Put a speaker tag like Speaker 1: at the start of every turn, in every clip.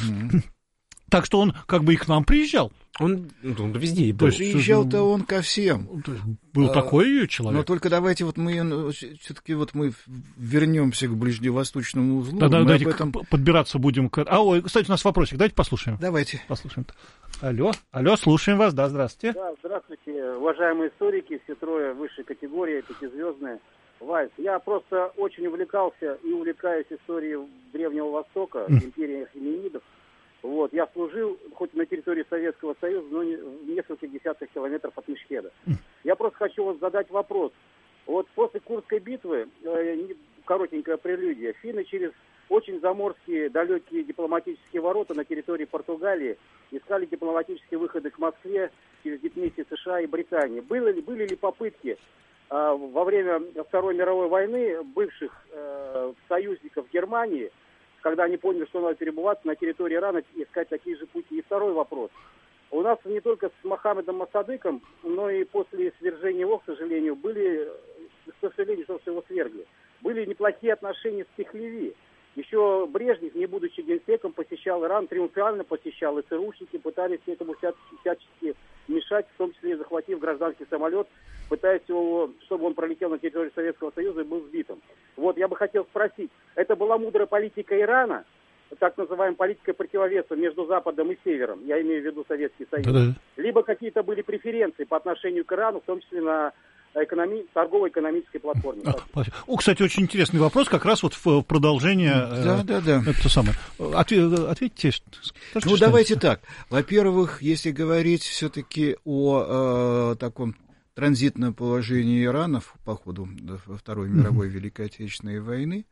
Speaker 1: Так что он как бы и к нам приезжал.
Speaker 2: Он везде был.
Speaker 3: Приезжал-то он ко всем.
Speaker 1: Был такой человек.
Speaker 3: Но только давайте вот мы все-таки вот мы вернемся к ближневосточному узлу.
Speaker 1: Да,
Speaker 3: мы
Speaker 1: давайте
Speaker 3: этом...
Speaker 1: подбираться будем к... кстати, у нас вопросик. Давайте послушаем.
Speaker 3: Давайте.
Speaker 1: Послушаем. Алло, слушаем вас. Да, здравствуйте.
Speaker 4: Да, здравствуйте, уважаемые историки, все трое высшей категории, пятизвездные. Вальс, я просто очень увлекался и увлекаюсь историей Древнего Востока, империи Ахименидов. Вот, я служил, хоть на территории Советского Союза, но в нескольких десятках километров от Мешхеда. Я просто хочу вот задать вопрос. Вот после Курской битвы, коротенькая прелюдия, финны через очень заморские, далекие дипломатические ворота на территории Португалии искали дипломатические выходы к Москве через дипмиссии США и Британии. Были ли попытки во время Второй мировой войны бывших союзников Германии, когда они поняли, что надо перебываться на территории Ирана, искать такие же пути? И второй вопрос. У нас не только с Мохаммедом Мосадыком, но и после свержения его, к сожалению, что его свергли, были неплохие отношения с Пехлеви. Еще Брежнев, не будучи генсеком, посещал Иран, триумфально посещал, и ЦРУшники пытались этому всячески мешать, в том числе и захватив гражданский самолет, пытаясь его, чтобы он пролетел на территорию Советского Союза и был сбитым. Вот, я бы хотел спросить, это была мудрая политика Ирана, так называемая политика противовеса между Западом и Севером, я имею в виду Советский Союз,
Speaker 1: Да-да.
Speaker 4: либо какие-то были преференции по отношению к Ирану, в том числе на торгово-экономической платформе.
Speaker 1: Кстати, очень интересный вопрос, как раз вот в продолжение.
Speaker 3: Да.
Speaker 1: Это самое. Ответьте.
Speaker 3: Давайте так. Во-первых, если говорить все-таки о таком транзитном положении Ирана по ходу Второй мировой Великой Отечественной войны,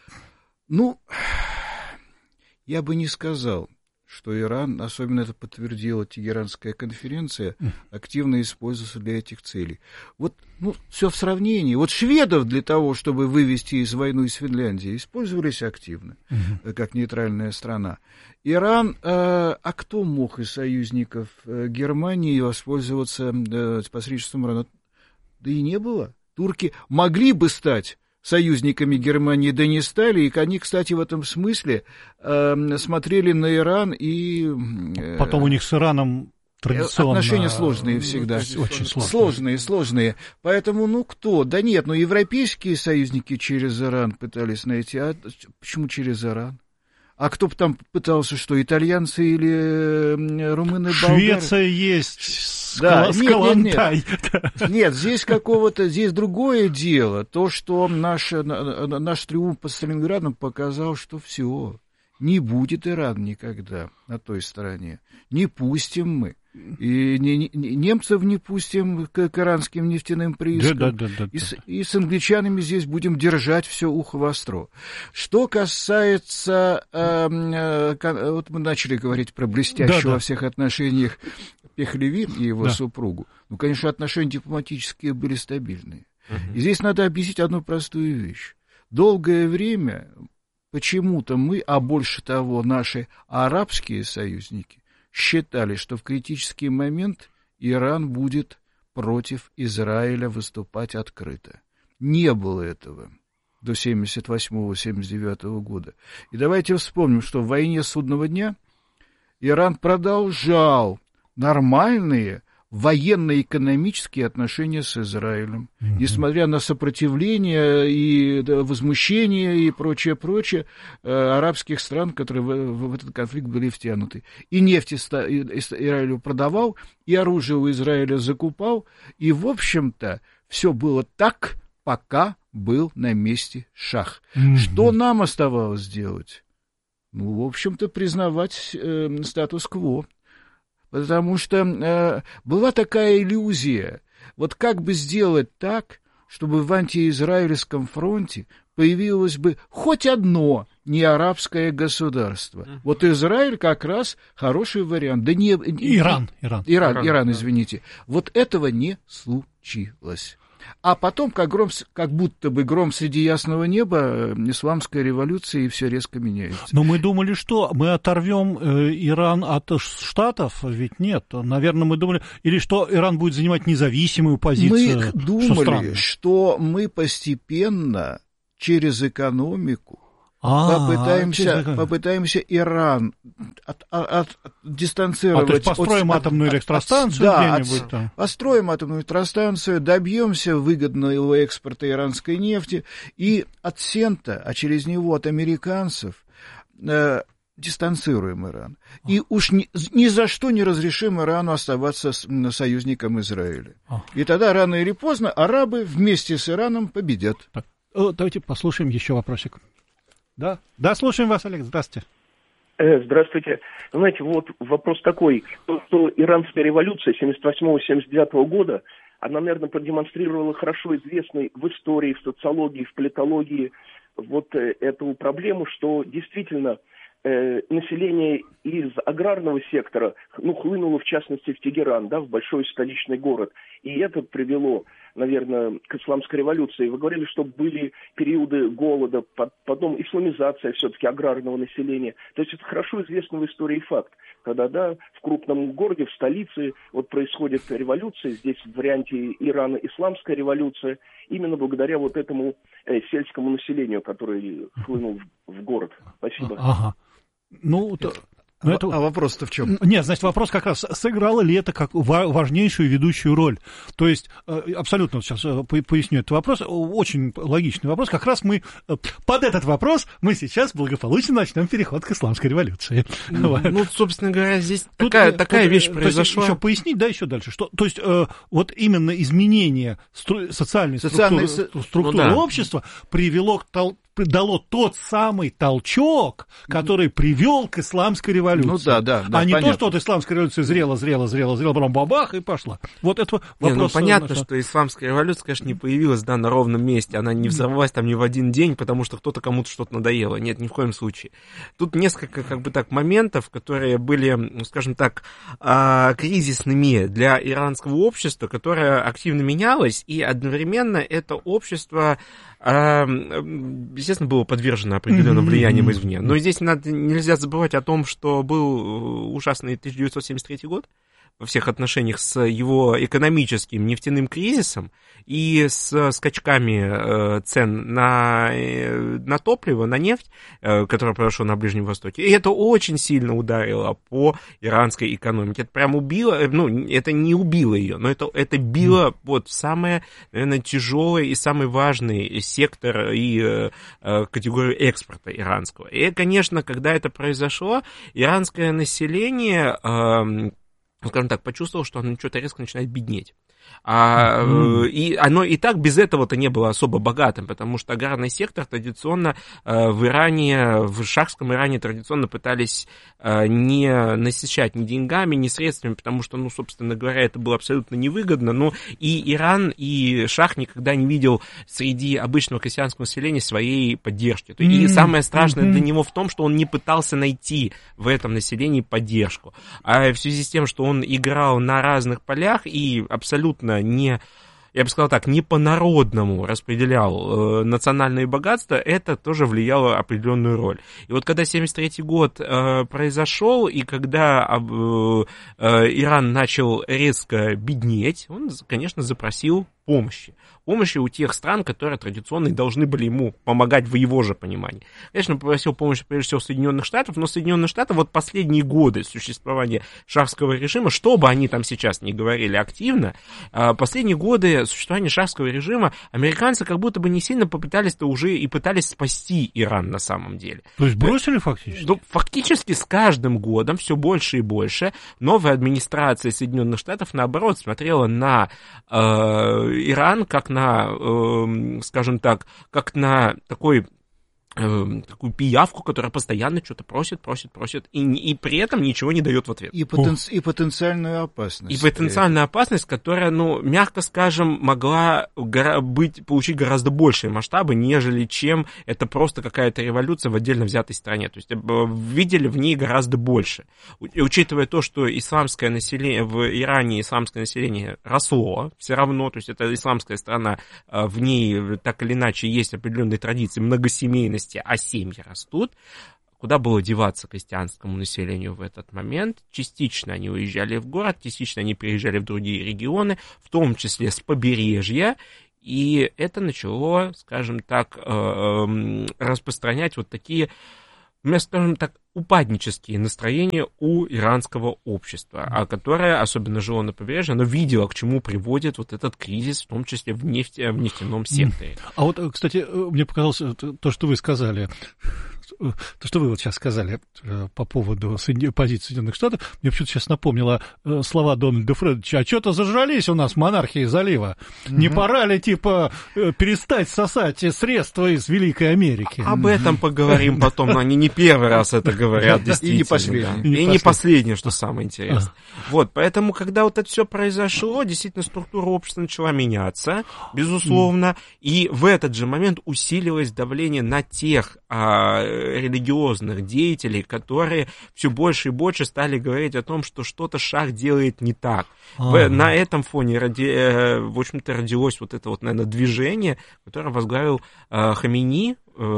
Speaker 3: я бы не сказал, что Иран, особенно это подтвердила Тегеранская конференция, активно используется для этих целей. Вот, все в сравнении. Вот шведов для того, чтобы вывести из войны из Финляндии, использовались активно, как нейтральная страна. Иран, кто мог из союзников Германии воспользоваться посредничеством Ирана? Да и не было. Турки могли бы стать союзниками Германии, да не стали, и они, кстати, в этом смысле смотрели на Иран и...
Speaker 1: Потом у них с Ираном традиционно...
Speaker 3: Отношения сложные всегда.
Speaker 1: Очень
Speaker 3: Сложные. Поэтому, кто? Да нет, европейские союзники через Иран пытались найти. А почему через Иран? А кто бы там пытался, что, итальянцы или румыны, болгары?
Speaker 1: Швеция есть, Скалантай.
Speaker 3: Нет, здесь другое дело. То, что наш триумф под Сталинградом показал, что все, не будет Иран никогда на той стороне. Не пустим мы. И немцев не пустим к иранским нефтяным приискам. И с англичанами здесь будем держать все ухо востро. Что касается... вот мы начали говорить про блестящего во всех отношениях Пехлеви и его супругу. Конечно, отношения дипломатические были стабильные. И здесь надо объяснить одну простую вещь. Долгое время почему-то мы, а больше того, наши арабские союзники, считали, что в критический момент Иран будет против Израиля выступать открыто. Не было этого до 1978-1979 года. И давайте вспомним, что в войне Судного дня Иран продолжал нормальные военно-экономические отношения с Израилем, несмотря на сопротивление и возмущение и прочее арабских стран, которые в этот конфликт были втянуты. И нефть Израилю продавал, и оружие у Израиля закупал, и, в общем-то, все было так, пока был на месте шах. Что нам оставалось делать? В общем-то, признавать статус-кво. Потому что была такая иллюзия, вот как бы сделать так, чтобы в антиизраильском фронте появилось бы хоть одно неарабское государство. Вот Израиль как раз хороший вариант. Да не,
Speaker 1: Иран,
Speaker 3: извините. Вот этого не случилось. А потом, как будто бы гром среди ясного неба, исламская революция, и все резко меняется.
Speaker 1: Но мы думали, что мы оторвем Иран от Штатов, ведь нет. Наверное, мы думали, или что Иран будет занимать независимую позицию.
Speaker 3: Мы думали, что мы постепенно через экономику попытаемся Иран дистанцировать...
Speaker 1: то есть построим атомную электростанцию где-нибудь там.
Speaker 3: Построим атомную электростанцию, добьемся выгодного экспорта иранской нефти, и от Сента, а через него от американцев, дистанцируем Иран. И уж ни за что не разрешим Ирану оставаться союзником Израиля. И тогда рано или поздно арабы вместе с Ираном победят.
Speaker 1: Так. Давайте послушаем еще вопросик. Да, слушаем вас, Олег, здравствуйте.
Speaker 5: Здравствуйте. Знаете, вот вопрос такой, что иранская революция 78-79 года, она, наверное, продемонстрировала хорошо известной в истории, в социологии, в политологии вот эту проблему, что действительно население из аграрного сектора, хлынуло, в частности, в Тегеран, в большой столичный город. И это привело, наверное, к исламской революции. Вы говорили, что были периоды голода, потом исламизация все-таки аграрного населения. То есть это хорошо известный в истории факт. Когда, в крупном городе, в столице, вот происходит революция, здесь в варианте Ирана исламская революция, именно благодаря вот этому сельскому населению, который хлынул в город. Спасибо.
Speaker 1: Ага.
Speaker 3: А вопрос-то в чем?
Speaker 1: Нет, значит, вопрос как раз, сыграло ли это как важнейшую ведущую роль? То есть, абсолютно, сейчас поясню этот вопрос, очень логичный вопрос, как раз мы, под этот вопрос мы сейчас благополучно начнем переход к исламской революции.
Speaker 2: Собственно говоря, здесь такая вещь произошла.
Speaker 1: Еще пояснить, еще дальше, что, то есть, вот именно изменение социальной структуры общества дало тот самый толчок, который привел к исламской революции. А не то, что вот исламская революция зрела, потом бабах, и пошла. Вот это вопрос.
Speaker 2: Понятно, что исламская революция, конечно, не появилась, на ровном месте. Она не взорвалась там ни в один день, потому что кто-то кому-то что-то надоело. Нет, ни в коем случае. Тут несколько, моментов, которые были, скажем так, кризисными для иранского общества, которое активно менялось, и одновременно это общество, естественно, было подвержено определенным влияниям извне. Но здесь нельзя забывать о том, что был ужасный 1973 год во всех отношениях с его экономическим нефтяным кризисом и с скачками цен на топливо, на нефть, который произошел на Ближнем Востоке. И это очень сильно ударило по иранской экономике. Это прям убило, это не убило ее, но это било вот самое, наверное, тяжелый и самый важный сектор и категорию экспорта иранского. И, конечно, когда это произошло, иранское население, скажем так, почувствовал, что оно что-то резко начинает беднеть. И оно и так без этого-то не было особо богатым, потому что аграрный сектор традиционно в Иране, в шахском Иране традиционно пытались не насыщать ни деньгами, ни средствами, потому что, собственно говоря, это было абсолютно невыгодно. Но и Иран, и шах никогда не видел среди обычного крестьянского населения своей поддержки. И самое страшное для него в том, что он не пытался найти в этом населении поддержку. А в связи с тем, что он играл на разных полях и абсолютно не, я бы сказал так, не по-народному распределял национальные богатства, это тоже влияло определенную роль. И вот когда 1973 год произошел, и когда Иран начал резко беднеть, он, конечно, запросил помощи у тех стран, которые традиционно должны были ему помогать в его же понимании. Конечно, попросил помощи прежде всего Соединенных Штатов, но Соединенные Штаты вот последние годы существования шахского режима, что бы они там сейчас ни говорили активно, последние годы существования шахского режима американцы как будто бы не сильно попытались-то уже и пытались спасти Иран на самом деле.
Speaker 1: То есть бросили фактически?
Speaker 2: Фактически с каждым годом все больше и больше новая администрация Соединенных Штатов, наоборот, смотрела на Иран как на, скажем так, как на такую пиявку, которая постоянно что-то просит, и при этом ничего не дает в ответ.
Speaker 3: И потенциальную опасность.
Speaker 2: И потенциальная опасность, которая, мягко скажем, могла получить гораздо большие масштабы, нежели чем это просто какая-то революция в отдельно взятой стране. То есть видели в ней гораздо больше. И учитывая то, что исламское население в Иране, исламское население росло все равно, то есть это исламская страна, в ней так или иначе есть определенные традиции многосемейности, а семьи растут, куда было деваться крестьянскому населению в этот момент? Частично они уезжали в город, частично они переезжали в другие регионы, в том числе с побережья, и это начало, скажем так, распространять вот такие скажем так, упаднические настроения у иранского общества, которое, особенно жило на побережье, оно видело, к чему приводит вот этот кризис, в том числе в нефтяном секторе.
Speaker 1: А вот, кстати, мне показалось то, что вы сказали, то, что вы вот сейчас сказали по поводу позиции Соединенных Штатов, мне почему-то сейчас напомнило слова Дональда Фредовича: а что-то зажрались у нас монархии залива, не пора ли, типа, перестать сосать средства из Великой Америки?
Speaker 2: Об этом поговорим потом, но они не первый раз это говорят, действительно.
Speaker 3: И не последний.
Speaker 2: И не последний, что самое интересное. Вот, поэтому, когда вот это все произошло, действительно, структура общества начала меняться, безусловно, и в этот же момент усилилось давление на тех религиозных деятелей, которые все больше и больше стали говорить о том, что что-то шах делает не так. На этом фоне, в общем-то, родилось вот это вот, наверное, движение, которое возглавил Хамини,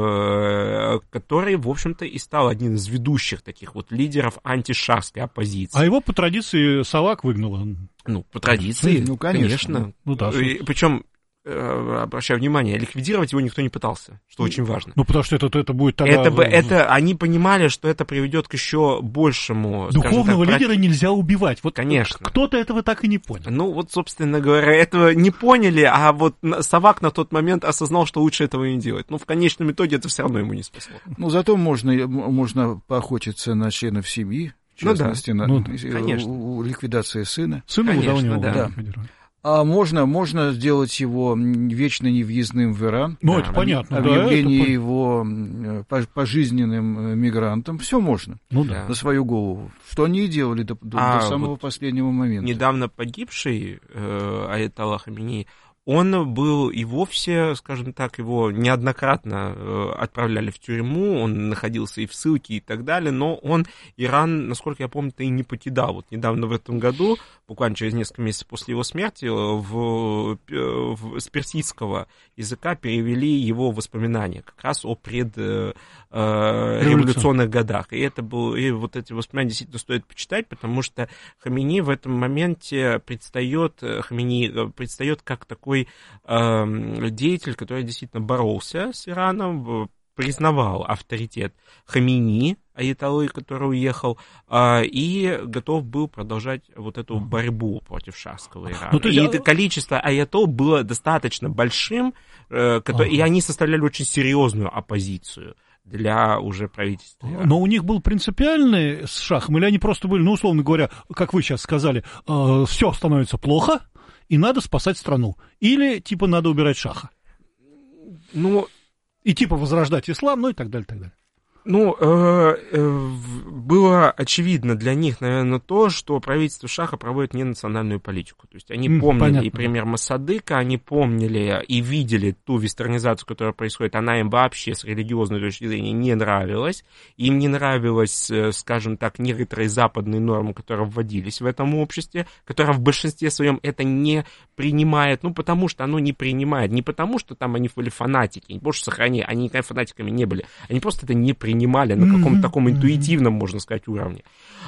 Speaker 2: который, в общем-то, и стал одним из ведущих таких вот лидеров антишахской оппозиции.
Speaker 1: А его по традиции Савак выгнала?
Speaker 2: Ну, по традиции,
Speaker 3: ну, конечно.
Speaker 2: Ну, да, причем, обращаю внимание, ликвидировать его никто не пытался, что очень важно.
Speaker 1: Ну, потому что это будет тогда...
Speaker 2: Они понимали, что это приведет к еще большему...
Speaker 1: Духовного лидера нельзя убивать. Вот
Speaker 2: конечно.
Speaker 1: Кто-то этого так и не понял.
Speaker 2: Ну, вот, собственно говоря, этого не поняли, а вот Савак на тот момент осознал, что лучше этого не делать. Но в конечном итоге это все равно ему не спасло.
Speaker 3: Ну, зато можно поохотиться на членов семьи, в частности, на ликвидации сына.
Speaker 1: Сына удавнего,
Speaker 2: да.
Speaker 3: А можно сделать его вечно невъездным в Иран.
Speaker 1: Ну, это понятно.
Speaker 3: Объявление его пожизненным мигрантом. Все можно. На свою голову. Что они и делали до самого последнего момента.
Speaker 2: Недавно погибший аятолла Хамини, он был и вовсе, скажем так, его неоднократно отправляли в тюрьму, он находился и в ссылке и так далее, но он Иран, насколько я помню, и не покидал. Вот недавно в этом году, буквально через несколько месяцев после его смерти, с персидского языка перевели его воспоминания как раз о предреволюционных годах. И вот эти воспоминания действительно стоит почитать, потому что Хамини в этом моменте предстает как такой деятель, который действительно боролся с Ираном, признавал авторитет Хамини, аятоллы, который уехал, и готов был продолжать вот эту борьбу против шахского Ирана. И количество аятолл было достаточно большим, и они составляли очень серьезную оппозицию для уже правительства Ирана.
Speaker 1: Но у них был принципиальный с шахом, или они просто были, условно говоря, как вы сейчас сказали, все становится плохо, и надо спасать страну. Или, надо убирать шаха. И, возрождать ислам, и так далее, так далее.
Speaker 2: Было очевидно для них, наверное, то, что правительство шаха проводит ненациональную политику. То есть они помнили и пример Моссадыка, они помнили и видели ту вестернизацию, которая происходит. Она им вообще с религиозной точки зрения не нравилась. Им не нравилось, скажем так, некоторые западные нормы, которые вводились в этом обществе, которое в большинстве своем это не принимает. Потому что оно не принимает. Не потому, что там они были фанатики, не потому что они никогда фанатиками не были. Они просто это не принимали на каком-то таком интуитивном, можно сказать, уровне.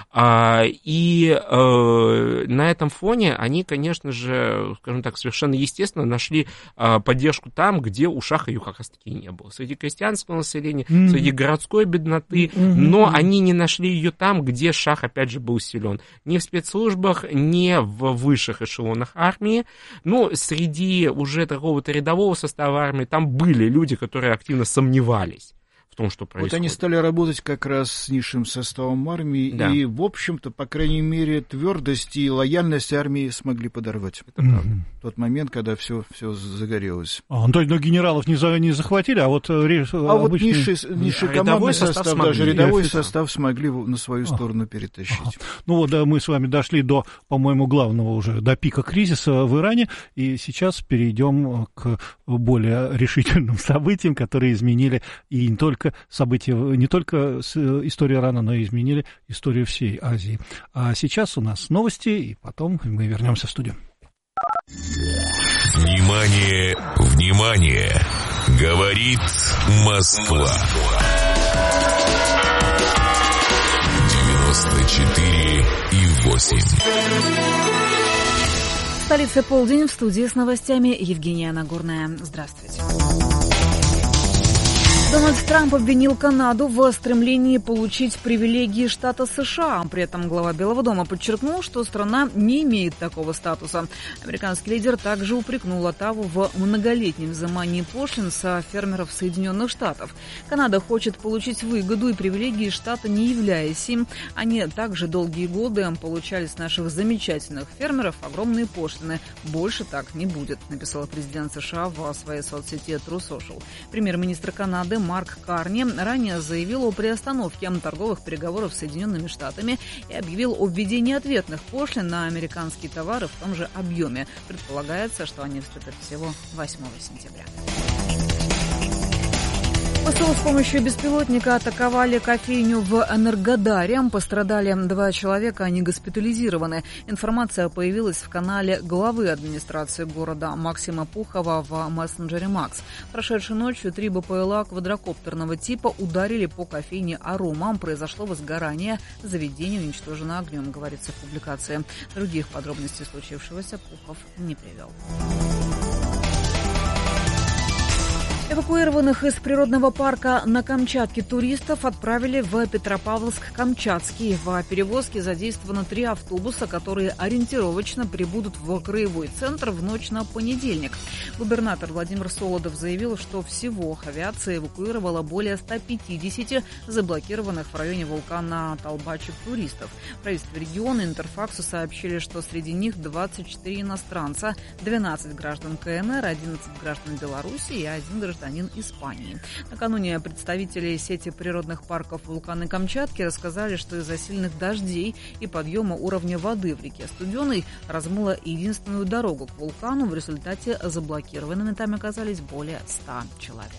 Speaker 2: И на этом фоне они, конечно же, скажем так, совершенно естественно нашли поддержку там, где у шаха ее как раз-таки не было. Среди крестьянского населения, среди городской бедноты, но они не нашли ее там, где шах, опять же, был силен. Ни в спецслужбах, ни в высших эшелонах армии. Среди уже такого-то рядового состава армии там были люди, которые активно сомневались в том, что происходит.
Speaker 3: Вот они стали работать как раз с низшим составом армии, и, в общем-то, по крайней мере, твердость и лояльность армии смогли подорвать. Это правда. Тот момент, когда все загорелось.
Speaker 1: То есть, генералов не захватили, а вот
Speaker 3: низший командный состав, даже рядовой состав смогли на свою сторону перетащить.
Speaker 1: Мы с вами дошли до, по-моему, главного уже, до пика кризиса в Иране, и сейчас перейдем к более решительным событиям, которые изменили и не только события, не только историю Ирана, но и изменили историю всей Азии. А сейчас у нас новости, и потом мы вернемся в студию.
Speaker 6: Внимание, внимание! Говорит Москва. 94,8.
Speaker 7: В столице полдень, в студии с новостями Евгения Нагорная. Здравствуйте. Дональд Трамп обвинил Канаду в стремлении получить привилегии штата США. При этом глава Белого дома подчеркнул, что страна не имеет такого статуса. Американский лидер также упрекнул Оттаву в многолетнем взимании пошлин со фермеров Соединенных Штатов. Канада хочет получить выгоду и привилегии штата, не являясь им. Они также долгие годы получали с наших замечательных фермеров огромные пошлины. Больше так не будет, написал президент США в своей соцсети True Social. Премьер-министр Канады Марк Карни ранее заявил о приостановке торговых переговоров с Соединенными Штатами и объявил о введении ответных пошлин на американские товары в том же объеме. Предполагается, что они вступят всего 8 сентября. ВСУ с помощью беспилотника атаковали кофейню в Энергодаре. Пострадали 2 человека, они госпитализированы. Информация появилась в канале главы администрации города Максима Пухова в мессенджере Макс. Прошедшей ночью 3 БПЛА квадрокоптерного типа ударили по кофейне «Арома». Произошло возгорание. Заведение уничтожено огнем, говорится в публикации. Других подробностей случившегося Пухов не привел. Эвакуированных из природного парка на Камчатке туристов отправили в Петропавловск-Камчатский. В перевозке задействовано 3 автобуса, которые ориентировочно прибудут в краевой центр в ночь на понедельник. Губернатор Владимир Солодов заявил, что всего авиация эвакуировала более 150 заблокированных в районе вулкана Толбачик туристов. В правительстве региона Интерфаксу сообщили, что среди них 24 иностранца, 12 граждан КНР, 11 граждан Беларуси и 1 гражданин Испании. Накануне представители сети природных парков вулкана Камчатки рассказали, что из-за сильных дождей и подъема уровня воды в реке Студеной размыло единственную дорогу к вулкану. В результате заблокированными там оказались более 100 человек.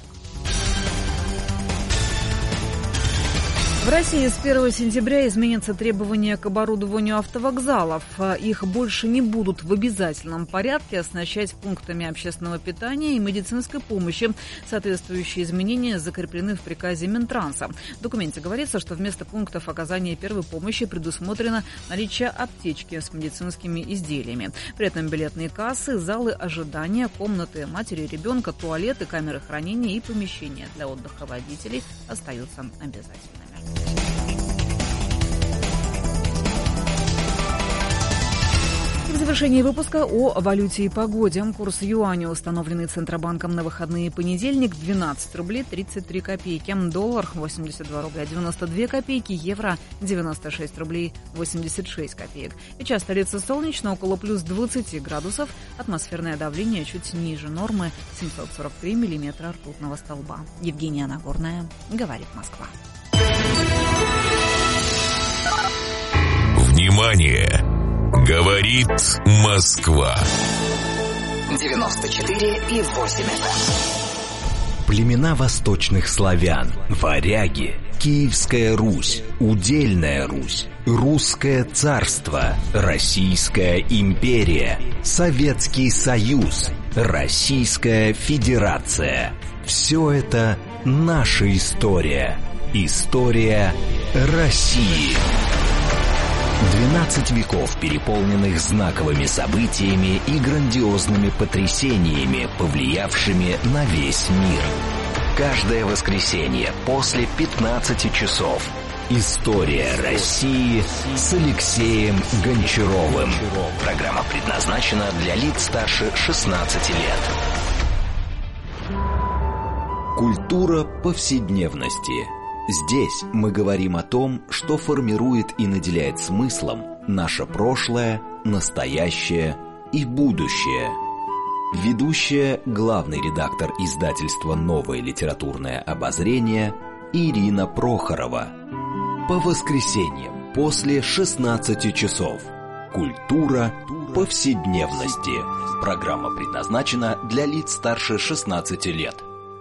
Speaker 7: В России с 1 сентября изменятся требования к оборудованию автовокзалов. Их больше не будут в обязательном порядке оснащать пунктами общественного питания и медицинской помощи. Соответствующие изменения закреплены в приказе Минтранса. В документе говорится, что вместо пунктов оказания первой помощи предусмотрено наличие аптечки с медицинскими изделиями. При этом билетные кассы, залы ожидания, комнаты матери и ребенка, туалеты, камеры хранения и помещения для отдыха водителей остаются обязательными. И в завершении выпуска о валюте и погоде. Курс юаня, установленный Центробанком на выходные и понедельник, 12 рублей 33 копейки. Доллар 82 рубля 92 копейки. Евро 96 рублей 86 копеек. Сейчас столица солнечно, около плюс 20 градусов. Атмосферное давление чуть ниже нормы, 743 миллиметра ртутного столба. Евгения Нагорная, говорит Москва.
Speaker 6: Внимание! Говорит Москва.
Speaker 8: 94,8 FM.
Speaker 9: Племена восточных славян, варяги, Киевская Русь, Удельная Русь, Русское царство, Российская империя, Советский Союз, Российская Федерация. Все это наша история. История России. 12 веков, переполненных знаковыми событиями и грандиозными потрясениями, повлиявшими на весь мир. Каждое воскресенье после 15 часов. История России с Алексеем Гончаровым. Программа предназначена для лиц старше 16 лет. Культура повседневности. Здесь мы говорим о том, что формирует и наделяет смыслом наше прошлое, настоящее и будущее. Ведущая, главный редактор издательства «Новое литературное обозрение» Ирина Прохорова. По воскресеньям после 16 часов. Культура повседневности. Программа предназначена для лиц старше 16 лет.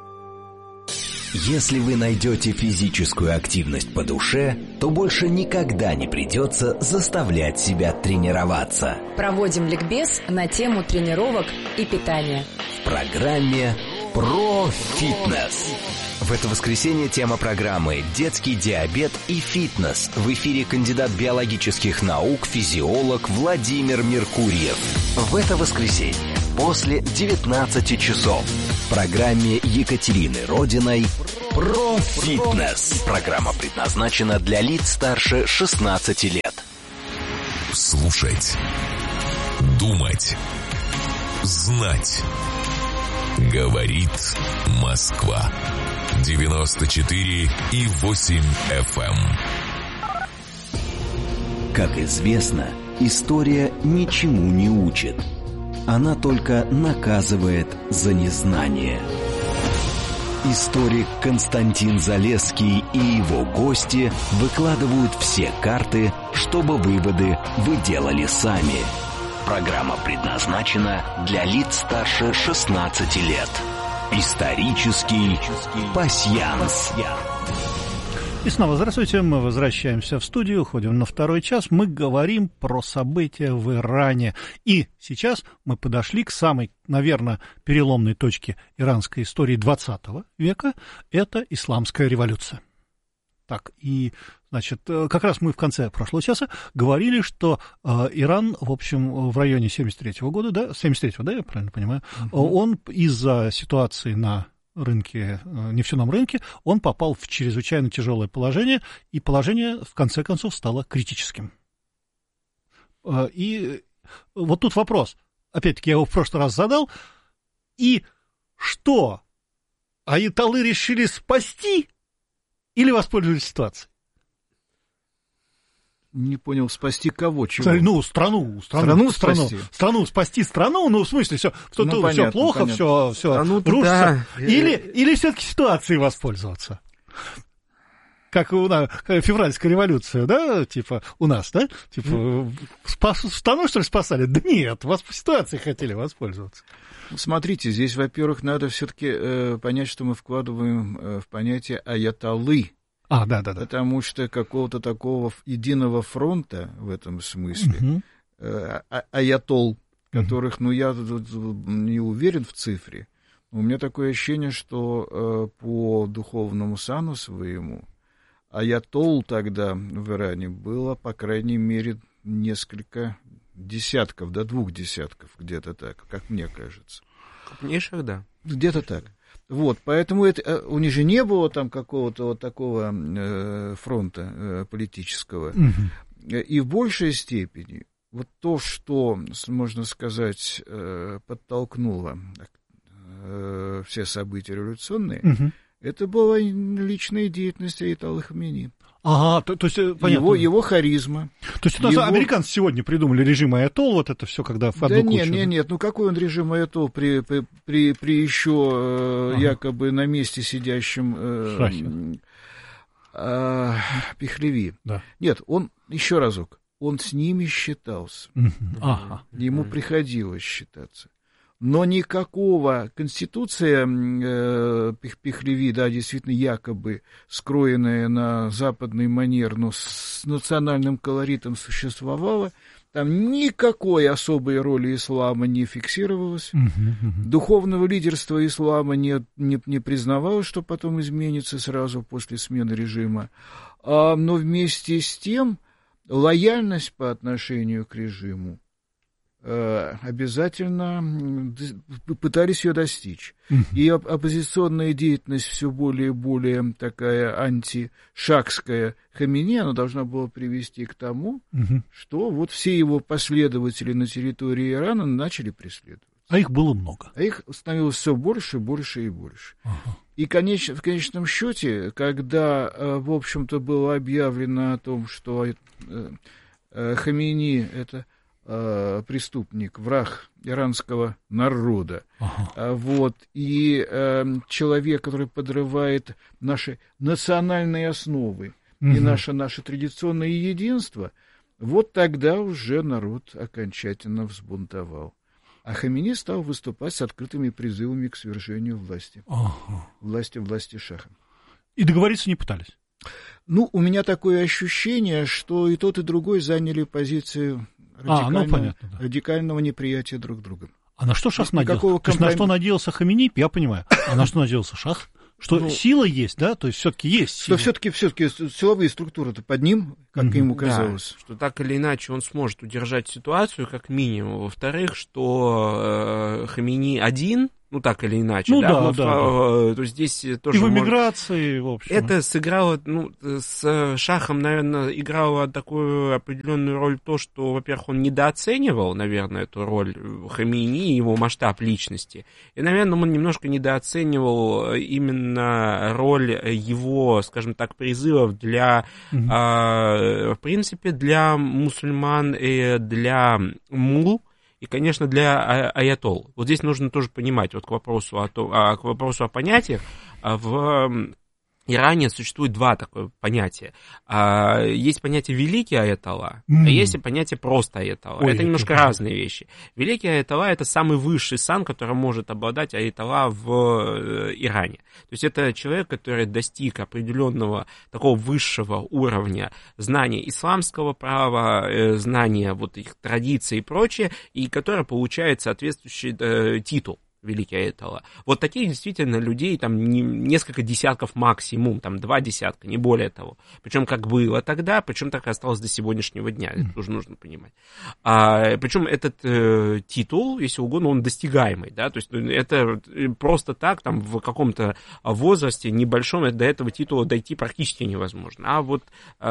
Speaker 9: Если вы найдете физическую активность по душе, то больше никогда не придется заставлять себя тренироваться.
Speaker 10: Проводим ликбез на тему тренировок и питания.
Speaker 9: В программе «Про фитнес». В это воскресенье тема программы «Детский диабет и фитнес». В эфире кандидат биологических наук, физиолог Владимир Меркурьев. В это воскресенье после 19 часов в программе Екатерины Родиной Про фитнес. Программа предназначена для лиц старше 16 лет.
Speaker 6: Слушать. Думать. Знать. Говорит Москва. 94,8 FM.
Speaker 9: Как известно, история ничему не учит. Она только наказывает за незнание. Историк Константин Залесский и его гости выкладывают все карты, чтобы выводы вы делали сами. Программа предназначена для лиц старше 16 лет. Исторический пасьянс.
Speaker 1: И снова здравствуйте, мы возвращаемся в студию, уходим на второй час, мы говорим про события в Иране. И сейчас мы подошли к самой, наверное, переломной точке иранской истории 20 века, это исламская революция. Так, и, значит, как раз мы в конце прошлого часа говорили, что Иран, в общем, в районе 73-го года, да, 73-го, да, я правильно понимаю, он из-за ситуации на рынке, нефтяном рынке, он попал в чрезвычайно тяжелое положение, и положение, в конце концов, стало критическим. И вот тут вопрос, опять-таки, я его в прошлый раз задал, и что, аятоллы решили спасти или воспользовались ситуацией?
Speaker 3: Не понял, спасти кого? Чего?
Speaker 1: Ну, страну спасти страну, ну, в смысле, все плохо, все рушится. Да. Или все-таки ситуацией воспользоваться? Как у нас, февральская революция, да, типа, у нас, да? Типа, страну, что ли, спасали? Да нет, вас по ситуации хотели воспользоваться.
Speaker 3: Смотрите, здесь, во-первых, надо все-таки понять, что мы вкладываем в понятие аятоллы.
Speaker 1: Да.
Speaker 3: Потому что какого-то такого единого фронта в этом смысле, аятол, которых, я не уверен в цифре, у меня такое ощущение, что по духовному сану своему аятол тогда в Иране было, по крайней мере, несколько десятков, до 2 десятков, где-то так, как мне кажется.
Speaker 2: Крупнейших, да.
Speaker 3: Где-то так. Вот, поэтому у них же не было там какого-то вот такого фронта политического. И в большей степени вот то, что, можно сказать, подтолкнуло все события революционные, это была личная деятельность аятоллы Хаминеи.
Speaker 1: Ага, то есть, понятно.
Speaker 3: Его харизма.
Speaker 1: То есть у нас американцы сегодня придумали режим аятол, вот это все, когда в одну кучу.
Speaker 3: Нет, ну какой он режим аятол при еще якобы на месте сидящем Пехлеви. Да. Нет, он, еще разок, он с ними считался. Ему приходилось считаться. Но никакого конституция Пехлеви, да, действительно якобы скроенная на западный манер, но с национальным колоритом существовала, там никакой особой роли ислама не фиксировалось, духовного лидерства ислама не признавалось, что потом изменится сразу после смены режима, но вместе с тем лояльность по отношению к режиму обязательно пытались ее достичь. И оппозиционная деятельность все более и более такая антишахская Хаминеи, она должна была привести к тому, что вот все его последователи на территории Ирана начали преследовать.
Speaker 1: А их было много.
Speaker 3: А их становилось все больше, больше и больше. И в конечном счете, когда, в общем-то, было объявлено о том, что Хаминеи — это преступник, враг иранского народа, и человек, который подрывает наши национальные основы и наше традиционное единство, вот тогда уже народ окончательно взбунтовал. А Хаминеи стал выступать с открытыми призывами к свержению власти. Власти шаха.
Speaker 1: И договориться не пытались?
Speaker 3: Ну, у меня такое ощущение, что и тот, и другой заняли позицию радикального неприятия друг друга.
Speaker 1: А на что шах надеялся? То есть на что надеялся Хаминеи, я понимаю. А на что надеялся шах? Что сила есть, да? То есть все-таки есть сила.
Speaker 3: Что все-таки силовые структуры-то под ним, как ему казалось.
Speaker 2: Да, что так или иначе он сможет удержать ситуацию, как минимум. Во-вторых, что Хаминеи один Ну, так или иначе,
Speaker 1: ну,
Speaker 2: да.
Speaker 1: Да.
Speaker 2: То есть здесь тоже...
Speaker 1: И в эмиграции, в общем.
Speaker 2: Это сыграло, с шахом, наверное, играло такую определенную роль то, что, во-первых, он недооценивал, наверное, эту роль Хамейни, его масштаб личности. И, наверное, он немножко недооценивал именно роль его, скажем так, призывов для, в принципе, для мусульман и для мул. И, конечно, для аятол. Вот здесь нужно тоже понимать, вот к вопросу о понятиях, в Иране существует два такое понятия. Есть понятие великий аятолла, а есть понятие просто аятолла. Это немножко разные вещи. Великий аятолла — это самый высший сан, которым может обладать аятолла в Иране. То есть это человек, который достиг определенного такого высшего уровня знания исламского права, знания вот их традиций и прочее, и который получает соответствующий титул. Великий аятолла. Вот таких действительно людей там несколько десятков максимум, там 2 десятка, не более того. Причем как было тогда, причем так и осталось до сегодняшнего дня, это тоже нужно понимать. Причем этот титул, если угодно, он достигаемый, да, то есть это просто так, там в каком-то возрасте небольшом до этого титула дойти практически невозможно. А вот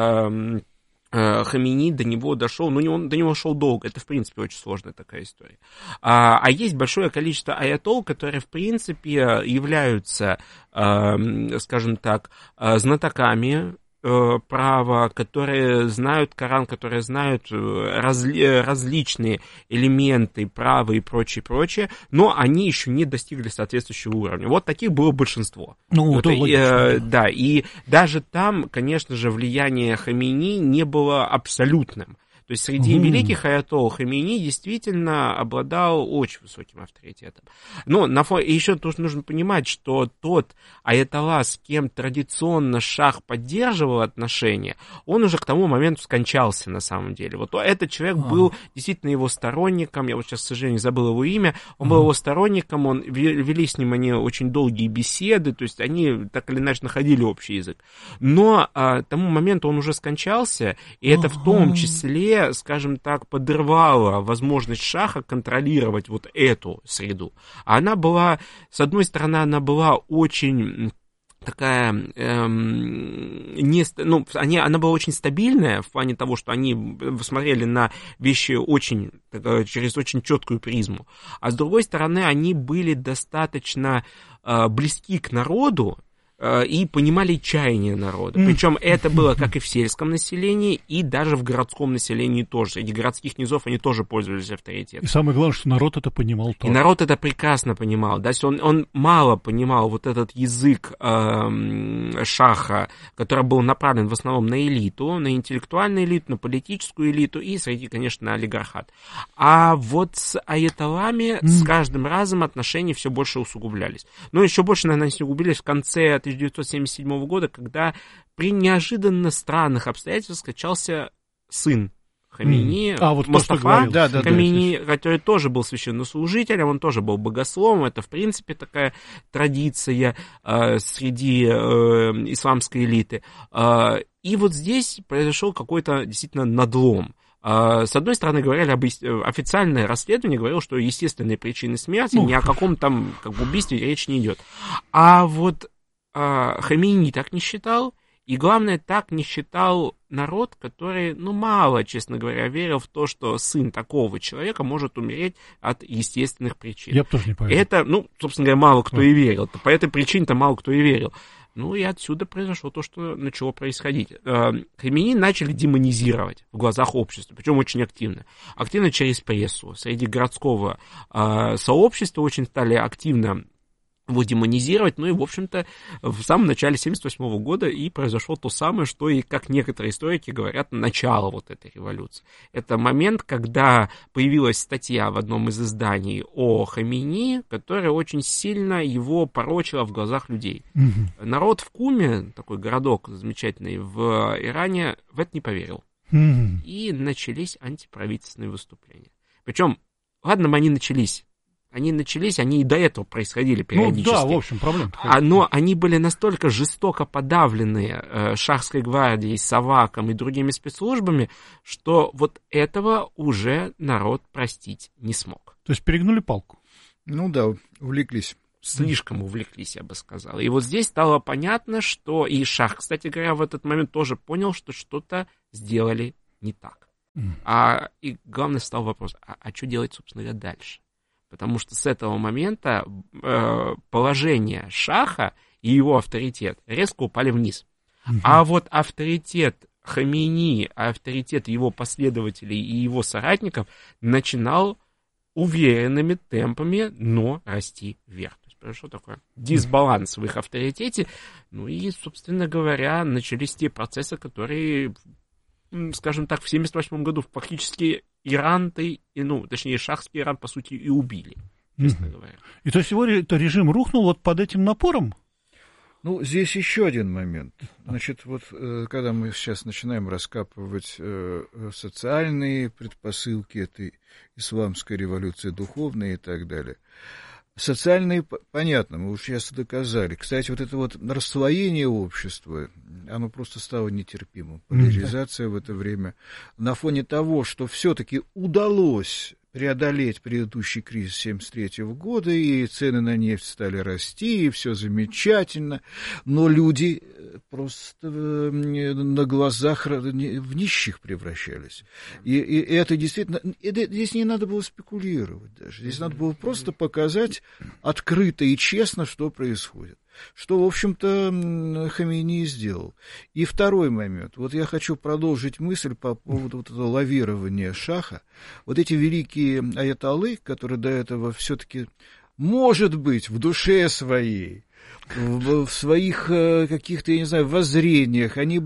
Speaker 2: Хамейни до него дошел, но он до него шел долго, это в принципе очень сложная такая история. А есть большое количество аятол, которые в принципе являются, скажем так, знатоками права, которые знают Коран, которые знают различные элементы права и прочее, но они еще не достигли соответствующего уровня. Вот таких было большинство. Да, и даже там, конечно же, влияние Хамейни не было абсолютным. То есть среди великих аятолл Хамейни действительно обладал очень высоким авторитетом. Но еще тоже нужно понимать, что тот аятолла, с кем традиционно шах поддерживал отношения, он уже к тому моменту скончался на самом деле. Вот этот человек был действительно его сторонником, я вот сейчас, к сожалению, забыл его имя, он был его сторонником, вели с ним они очень долгие беседы, то есть они так или иначе находили общий язык. Но к тому моменту он уже скончался, и это в том числе, скажем так, подрывала возможность шаха контролировать вот эту среду. Она была, с одной стороны, она была очень такая, она была очень стабильная в плане того, что они смотрели на вещи через очень четкую призму. А с другой стороны, они были достаточно близки к народу, и понимали чаяние народа. Причем это было как и в сельском населении, и даже в городском населении тоже. Среди городских низов они тоже пользовались авторитетом.
Speaker 1: И самое главное, что народ это понимал тоже.
Speaker 2: И народ это прекрасно понимал. Да? Он мало понимал вот этот язык шаха, который был направлен в основном на элиту, на интеллектуальную элиту, на политическую элиту и среди, конечно, на олигархат. А вот с аятоллами с каждым разом отношения все больше усугублялись. Но еще больше, наверное, усугубились в конце 1977 года, когда при неожиданно странных обстоятельствах скончался сын Хамейни, Мустафа Хамейни, который тоже был священнослужителем, он тоже был богословом, это, в принципе, такая традиция среди исламской элиты. И вот здесь произошел какой-то действительно надлом. С одной стороны, говорили официальное расследование говорило, что естественные причины смерти, ни о каком там убийстве речь не идет. А вот Хамейни так не считал, и главное, так не считал народ, который, мало, честно говоря, верил в то, что сын такого человека может умереть от естественных причин.
Speaker 1: Я бы тоже не поверил.
Speaker 2: Это, собственно говоря, мало кто и верил. По этой причине-то мало кто и верил. И отсюда произошло то, что начало происходить. Хамейни начали демонизировать в глазах общества, причем очень активно. Активно через прессу. Среди городского сообщества очень стали активно его демонизировать, и, в общем-то, в самом начале 1978 года и произошло то самое, что и, как некоторые историки говорят, начало вот этой революции. Это момент, когда появилась статья в одном из изданий о Хамейни, которая очень сильно его порочила в глазах людей. Народ в Куме, такой городок замечательный в Иране, в это не поверил. И начались антиправительственные выступления. Причем, ладно бы они начались, они и до этого происходили периодически.
Speaker 1: В общем, проблем.
Speaker 2: Но они были настолько жестоко подавлены шахской гвардией, Саваком и другими спецслужбами, что вот этого уже народ простить не смог.
Speaker 1: То есть перегнули палку?
Speaker 3: Ну да, увлеклись.
Speaker 2: Слишком увлеклись, я бы сказал. И вот здесь стало понятно, что и шах, кстати говоря, в этот момент тоже понял, что что-то сделали не так. И главный стал вопрос, а что делать, собственно говоря, дальше? Потому что с этого момента положение шаха и его авторитет резко упали вниз. А вот авторитет Хамейни, авторитет его последователей и его соратников начинал уверенными темпами, но расти вверх. То есть произошел такой дисбаланс в их авторитете. Ну и, собственно говоря, начались те процессы, которые, скажем так, в 1978 году фактически точнее, шахский Иран, по сути, и убили, честно говоря.
Speaker 1: И то есть его режим рухнул вот под этим напором?
Speaker 3: Ну, здесь еще один момент. Значит, вот когда мы сейчас начинаем раскапывать социальные предпосылки этой исламской революции, духовные и так далее, социальные, понятно, мы уже сейчас доказали. Кстати, вот это вот расслоение общества, оно просто стало нетерпимым. Поляризация в это время на фоне того, что все-таки удалось преодолеть предыдущий кризис 1973 года, и цены на нефть стали расти, и все замечательно, но люди просто на глазах в нищих превращались. И это действительно... Здесь не надо было спекулировать даже. Здесь надо было просто показать открыто и честно, что происходит. Что, в общем-то, Хамейни сделал. И второй момент. Вот я хочу продолжить мысль по поводу вот этого лавирования шаха. Вот эти великие аятоллы, которые до этого все-таки, может быть, в душе своей, в своих каких-то, я не знаю, воззрениях, они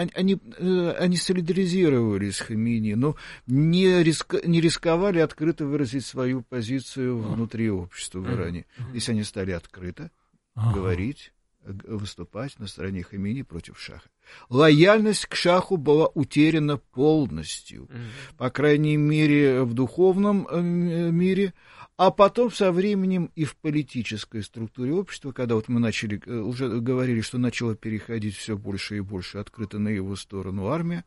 Speaker 3: солидаризировались с Хамейни, но не рисковали открыто выразить свою позицию внутри общества в Иране. Если они стали открыто говорить, выступать на стороне Хамейни против шаха. Лояльность к шаху была утеряна полностью, по крайней мере, в духовном мире, а потом со временем и в политической структуре общества, когда вот мы уже говорили, что начала переходить все больше и больше открыто на его сторону армия.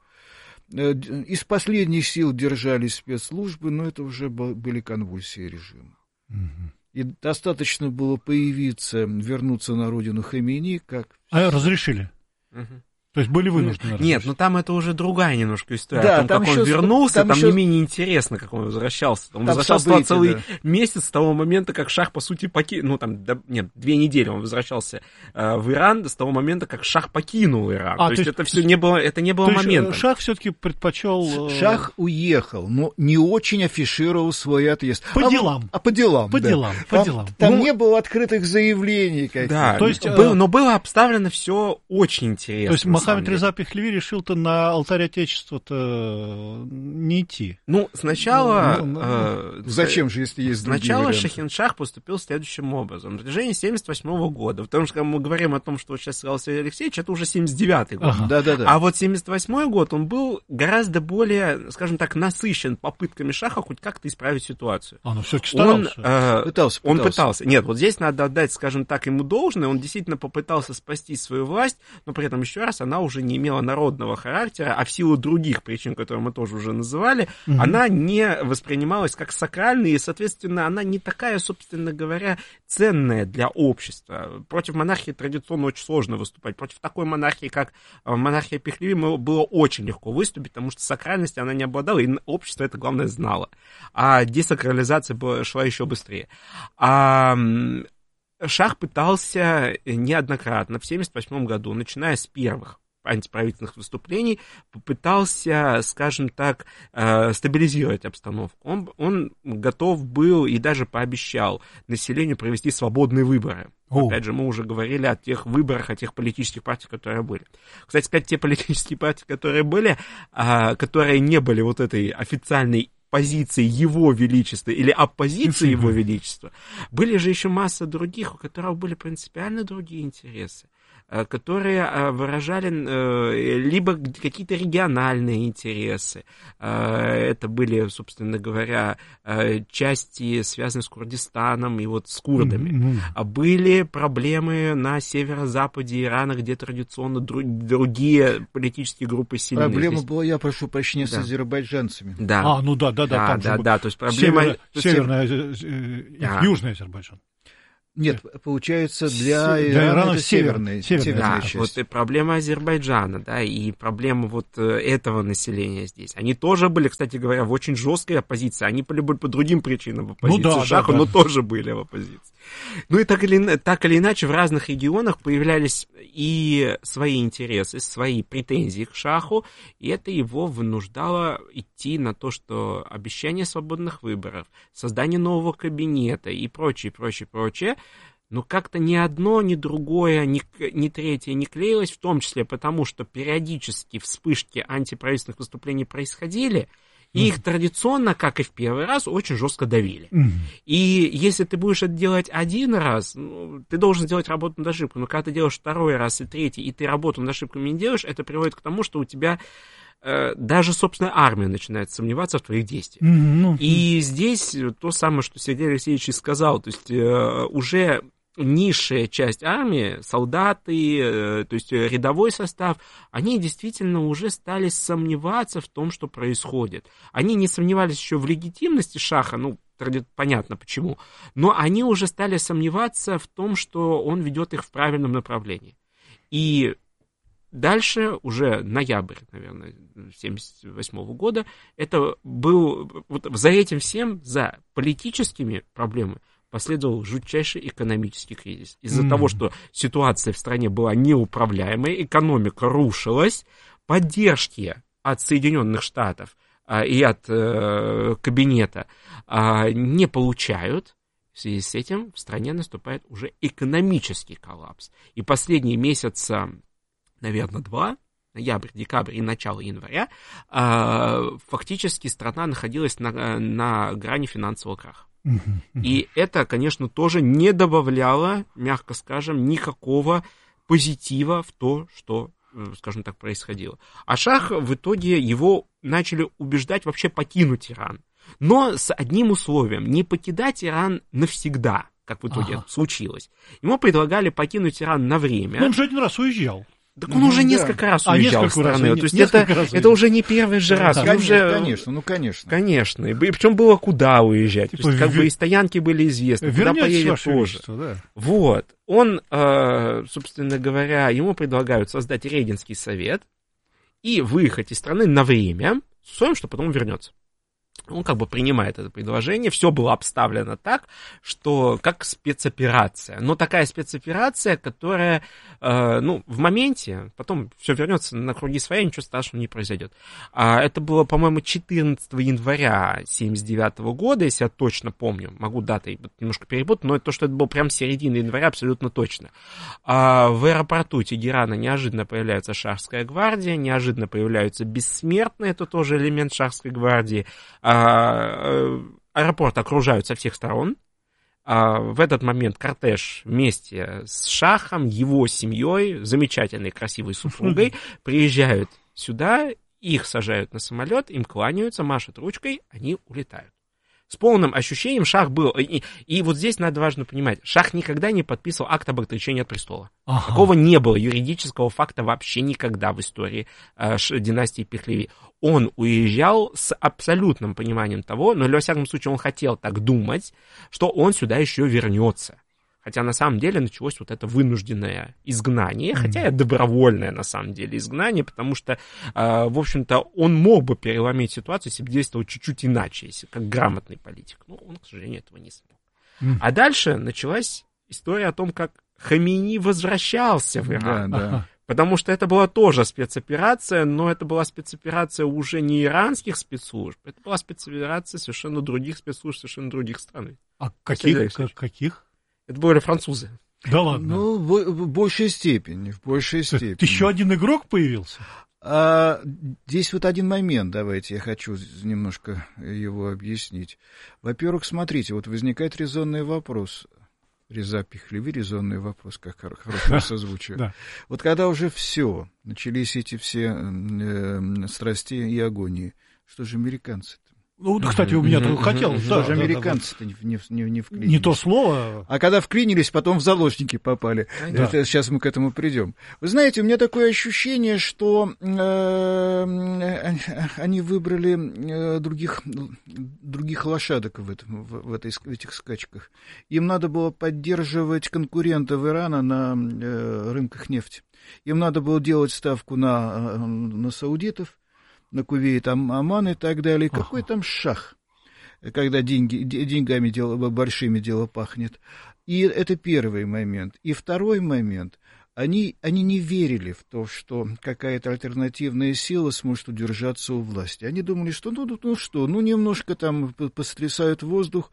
Speaker 3: Из последних сил держались спецслужбы, но это уже были конвульсии режима. И достаточно было вернуться на родину Хамейни, как...
Speaker 1: А разрешили? То есть были вынуждены?
Speaker 2: Нет, но там это уже другая немножко история. Да, о том, как он вернулся, там не менее интересно, как он возвращался. Он возвращался целый месяц с того момента, как шах, по сути, покинул... 2 недели он возвращался в Иран с того момента, как шах покинул Иран. То есть это все не было моментом.
Speaker 1: Шах все-таки предпочел...
Speaker 3: Шах уехал, но не очень афишировал свой отъезд.
Speaker 1: По делам.
Speaker 3: По делам. Там не было открытых заявлений каких-то.
Speaker 2: Да, но было обставлено все очень интересно.
Speaker 1: То есть Мохаммед Реза Пехлеви решил-то на алтарь Отечества-то не идти.
Speaker 2: Сначала...
Speaker 3: Зачем же, если есть другие
Speaker 2: Сначала
Speaker 3: варианты?
Speaker 2: Шахиншах поступил следующим образом. На протяжении 1978 года, потому что, когда мы говорим о том, что вот сейчас сказал Сергей Алексеевич, это уже 1979 год.
Speaker 3: Да.
Speaker 2: А вот 1978 год, он был гораздо более, скажем так, насыщен попытками шаха хоть как-то исправить ситуацию.
Speaker 1: Но все-таки старался.
Speaker 2: Он пытался. Нет, вот здесь надо отдать, скажем так, ему должное. Он действительно попытался спасти свою власть, но при этом, еще раз, она уже не имела народного характера, а в силу других причин, которые мы тоже уже называли, она не воспринималась как сакральная, и, соответственно, она не такая, собственно говоря, ценная для общества. Против монархии традиционно очень сложно выступать. Против такой монархии, как монархия Пехлеви, было очень легко выступить, потому что сакральности она не обладала, и общество это, главное, знало. А десакрализация шла еще быстрее. Шах пытался неоднократно в 1978 году, начиная с первых антиправительственных выступлений, попытался, скажем так, стабилизировать обстановку. Он готов был и даже пообещал населению провести свободные выборы. Опять же, мы уже говорили о тех выборах, о тех политических партиях, которые были. Кстати сказать, те политические партии, которые были, которые не были вот этой официальной позиции Его Величества или оппозиции Его Величества, были же еще масса других, у которых были принципиально другие интересы. которые выражали либо какие-то региональные интересы. Это были, собственно говоря, части, связанные с Курдистаном и вот с курдами. Были проблемы на северо-западе Ирана, где традиционно другие политические группы сильны.
Speaker 3: Проблема была, я прошу прощения, с азербайджанцами.
Speaker 2: Да.
Speaker 3: То
Speaker 2: есть проблема...
Speaker 1: Южный Азербайджан.
Speaker 3: Нет, получается, для Ирана это северная часть.
Speaker 2: Вот и проблема Азербайджана, да, и проблема вот этого населения здесь. Они тоже были, кстати говоря, в очень жесткой оппозиции. Они были по другим причинам в оппозиции Шаху, но тоже были в оппозиции. Ну и так или иначе в разных регионах появлялись и свои интересы, свои претензии к Шаху, и это его вынуждало идти на то, что обещание свободных выборов, создание нового кабинета и прочее, но как-то ни одно, ни другое, ни третье не клеилось, в том числе потому, что периодически вспышки антиправительственных выступлений происходили, и их традиционно, как и в первый раз, очень жестко давили. И если ты будешь это делать один раз, ты должен сделать работу над ошибкой, но когда ты делаешь второй раз и третий, и ты работу над ошибками не делаешь, это приводит к тому, что у тебя даже собственная армия начинает сомневаться в твоих действиях. И здесь то самое, что Сергей Алексеевич и сказал, то есть уже низшая часть армии, солдаты, то есть рядовой состав, они действительно уже стали сомневаться в том, что происходит. Они не сомневались еще в легитимности Шаха, понятно почему, но они уже стали сомневаться в том, что он ведет их в правильном направлении. И дальше, уже ноябрь, наверное, 1978 года, это был, вот за этим всем, за политическими проблемами, последовал жутчайший экономический кризис. Из-за того, что ситуация в стране была неуправляемой, экономика рушилась, поддержки от Соединенных Штатов и от кабинета не получают. В связи с этим в стране наступает уже экономический коллапс. И последние месяца, наверное, 2, ноябрь, декабрь и начало января, фактически страна находилась на грани финансового краха. И это, конечно, тоже не добавляло, мягко скажем, никакого позитива в то, что, скажем так, происходило. А Шах, в итоге, его начали убеждать вообще покинуть Иран. Но с одним условием: не покидать Иран навсегда, как в итоге это случилось. Ему предлагали покинуть Иран на время.
Speaker 1: Но он же один раз уезжал.
Speaker 2: Так он уже несколько раз уезжал из страны. То есть это уже не первый же раз.
Speaker 3: Конечно.
Speaker 2: Конечно. И причем было куда уезжать. То есть, как бы и стоянки были известны. Куда поедет тоже. Вот. Он, собственно говоря, ему предлагают создать Регенский совет и выехать из страны на время, с условием, что потом вернется. Он как бы принимает это предложение, все было обставлено так, что как спецоперация. Но такая спецоперация, которая, в моменте, потом все вернется на круги своя, ничего страшного не произойдет. Это было, по-моему, 14 января 1979 года, если я точно помню, могу даты немножко перепутать, но то, что это было прям середина января, абсолютно точно. В аэропорту Тегерана неожиданно появляется Шахская гвардия, неожиданно появляются бессмертные, это тоже элемент Шахской гвардии. Аэропорт окружают со всех сторон. В этот момент кортеж вместе с Шахом, его семьей, замечательной, красивой супругой, приезжают сюда, их сажают на самолет, им кланяются, машут ручкой, они улетают. С полным ощущением Шах был... И вот здесь надо важно понимать, Шах никогда не подписывал акт об отречении от престола. Такого не было, юридического факта вообще никогда в истории династии Пехлеви. Он уезжал с абсолютным пониманием того, но, во всяком случае, он хотел так думать, что он сюда еще вернется. Хотя на самом деле началось вот это вынужденное изгнание, хотя и добровольное на самом деле изгнание, потому что, в общем-то, он мог бы переломить ситуацию, если бы действовал чуть-чуть иначе, если как грамотный политик. Но он, к сожалению, этого не смог. А дальше началась история о том, как Хамейни возвращался в Иран. Потому что это была тоже спецоперация, но это была спецоперация уже не иранских спецслужб, это была спецоперация совершенно других спецслужб, совершенно других стран.
Speaker 1: А каких?
Speaker 2: Это были французы.
Speaker 1: Да ладно?
Speaker 3: В большей степени.
Speaker 1: Еще один игрок появился?
Speaker 3: Здесь вот один момент, давайте, я хочу немножко его объяснить. Во-первых, смотрите, вот возникает резонный вопрос. Реза Пехлеви, резонный вопрос, как хорошо созвучие. Вот когда уже все, начались эти все страсти и агонии, что же американцы-то?
Speaker 1: Ну, кстати, у меня только хотелось.
Speaker 3: Что же американцы-то не вклинились?
Speaker 1: Не то слово.
Speaker 3: А когда вклинились, потом в заложники попали. Сейчас мы к этому придем. Вы знаете, у меня такое ощущение, что они выбрали других лошадок в этих скачках. Им надо было поддерживать конкурентов Ирана на рынках нефти. Им надо было делать ставку на саудитов, на Кувейт, Оман и так далее. Какой там шах, когда деньгами большими дело пахнет. И это первый момент. И второй момент. Они не верили в то, что какая-то альтернативная сила сможет удержаться у власти. Они думали, что немножко там пострясают воздух,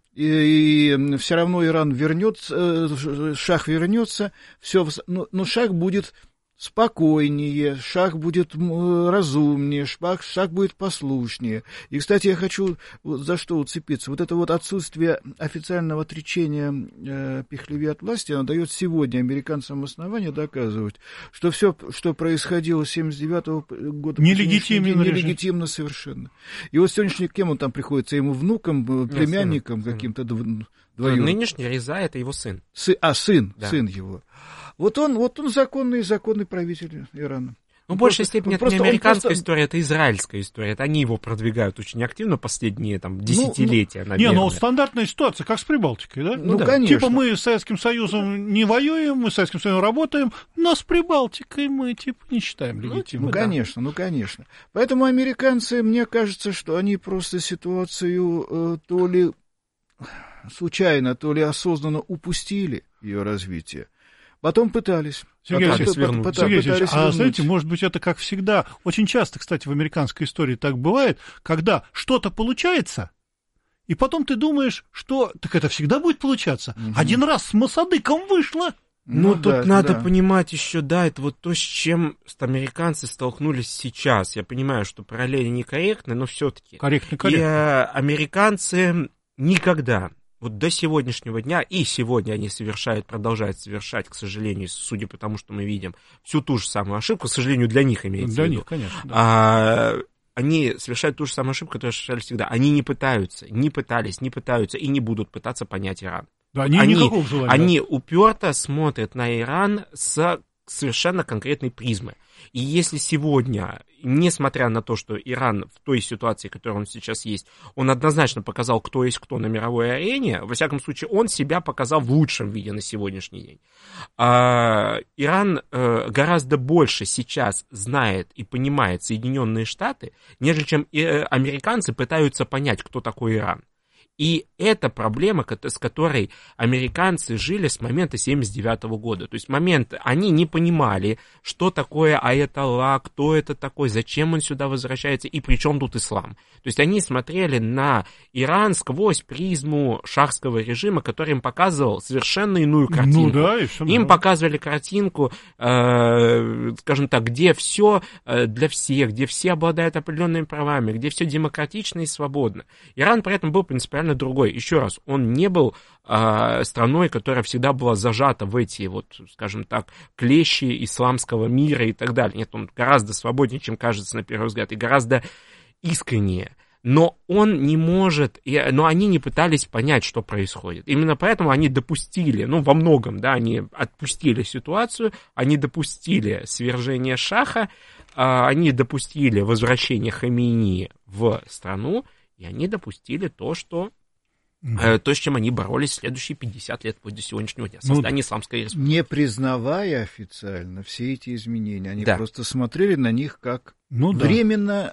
Speaker 3: и все равно Иран вернется, шах вернется, все, но шах будет спокойнее, шах будет разумнее, шах будет послушнее. И, кстати, я хочу за что уцепиться. Вот это вот отсутствие официального отречения Пехлеви от власти, оно дает сегодня американцам основания доказывать, что все, что происходило с 1979 года, нелегитимно совершенно. И вот сегодняшний, кем он там приходится? Ему внуком, племянником каким-то двоюродным?
Speaker 2: Нынешний Реза — это его сын.
Speaker 3: Сын его. Вот он законный правитель Ирана.
Speaker 2: Ну, в большей степени это не американская история, это израильская история. Это они его продвигают очень активно последние десятилетия, наверное.
Speaker 1: Не, стандартная ситуация, как с Прибалтикой, да?
Speaker 3: Конечно.
Speaker 1: Типа мы с Советским Союзом не воюем, мы с Советским Союзом работаем, но с Прибалтикой мы не считаем легитимным.
Speaker 3: Конечно. Поэтому американцы, мне кажется, что они просто ситуацию то ли случайно, то ли осознанно упустили ее развитие. Потом пытались.
Speaker 1: Сергей Алексеевич, знаете, может быть, это как всегда. Очень часто, кстати, в американской истории так бывает, когда что-то получается, и потом ты думаешь, что так это всегда будет получаться. Один раз с Моссадыком вышло.
Speaker 2: Тут надо понимать еще, это вот то, с чем американцы столкнулись сейчас. Я понимаю, что параллели некорректны, но все-таки.
Speaker 1: Корректно.
Speaker 2: И американцы никогда... Вот до сегодняшнего дня, и сегодня они продолжают совершать, к сожалению, судя по тому, что мы видим, всю ту же самую ошибку, к сожалению, для них имеется в виду.
Speaker 1: Для них, конечно. Да.
Speaker 2: Они совершают ту же самую ошибку, которую совершали всегда. Они не пытаются и не будут пытаться понять Иран.
Speaker 1: Да, они
Speaker 2: уперто смотрят на Иран с совершенно конкретной призмы. И если сегодня, несмотря на то, что Иран в той ситуации, которая он сейчас есть, он однозначно показал, кто есть кто на мировой арене, во всяком случае, он себя показал в лучшем виде на сегодняшний день. Иран гораздо больше сейчас знает и понимает Соединенные Штаты, нежели чем американцы пытаются понять, кто такой Иран. И это проблема, с которой американцы жили с момента 1979 года. То есть они не понимали, что такое аятолла, кто это такой, зачем он сюда возвращается и при чем тут ислам. То есть они смотрели на Иран сквозь призму шахского режима, который им показывал совершенно иную картинку. Им показывали картинку, скажем так, где все для всех, где все обладают определенными правами, где все демократично и свободно. Иран при этом был принципиально другой. Еще раз, он не был страной, которая всегда была зажата в эти, скажем так, клещи исламского мира и так далее. Нет, он гораздо свободнее, чем кажется на первый взгляд, и гораздо искреннее. Но он не может, но они не пытались понять, что происходит. Именно поэтому они допустили, во многом, они отпустили ситуацию, они допустили свержение шаха, они допустили возвращение Хамейни в страну, и они допустили то, с чем они боролись следующие 50 лет вплоть до сегодняшнего дня, создание Исламской республики.
Speaker 3: Не признавая официально все эти изменения, они просто смотрели на них как временно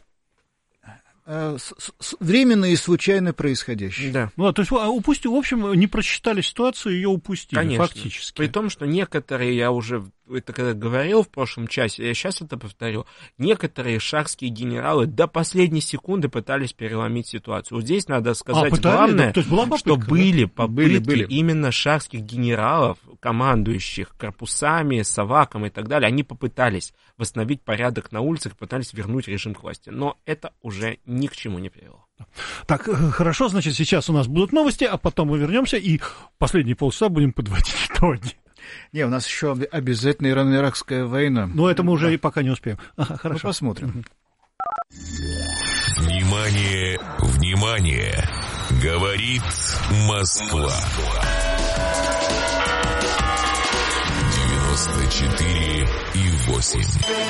Speaker 3: и случайно происходящее.
Speaker 1: Да. То есть упустили, в общем, не просчитали ситуацию, ее упустили. Конечно. Фактически.
Speaker 2: При том, что некоторые, я уже это когда говорил в прошлом часе, я сейчас это повторю, некоторые шахские генералы до последней секунды пытались переломить ситуацию. Вот здесь надо сказать главное, что были попытки именно шахских генералов, командующих корпусами, Саваком и так далее, они попытались восстановить порядок на улицах, пытались вернуть режим к власти. Но это уже ни к чему не привело.
Speaker 1: Так, хорошо, значит, сейчас у нас будут новости, а потом мы вернемся и последние полчаса будем подводить итоги.
Speaker 3: Не, у нас еще обязательно Ирано-Иракская война.
Speaker 1: Но это мы уже и пока не успеем. Ага, хорошо.
Speaker 3: Ну, посмотрим.
Speaker 6: Внимание, внимание! Говорит Москва. 94,8.